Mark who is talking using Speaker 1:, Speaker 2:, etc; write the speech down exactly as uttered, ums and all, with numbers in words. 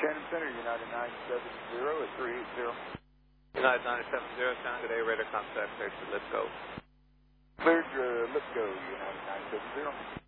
Speaker 1: Shannon Center, United nine seven zero at three eight zero.
Speaker 2: United nine seven zero, sound today, radar contact, cleared to Lithgow.
Speaker 1: Cleared to Lithgow, United nine seven zero.